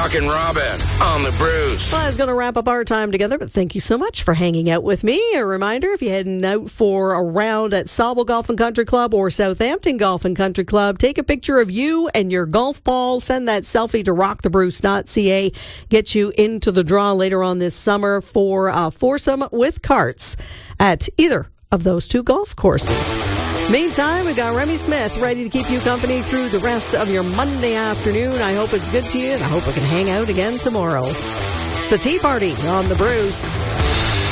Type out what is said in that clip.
Rockin' Robin on the Bruce. Well, I was going to wrap up our time together, but thank you so much for hanging out with me. A reminder, if you're heading out for a round at Sauble Golf and Country Club or Southampton Golf and Country Club, take a picture of you and your golf ball. Send that selfie to rockthebruce.ca. Get you into the draw later on this summer for a foursome with carts at either of those two golf courses. Meantime, we've got Remy Smith ready to keep you company through the rest of your Monday afternoon. I hope it's good to you, and I hope we can hang out again tomorrow. It's the Tea Party on the Bruce.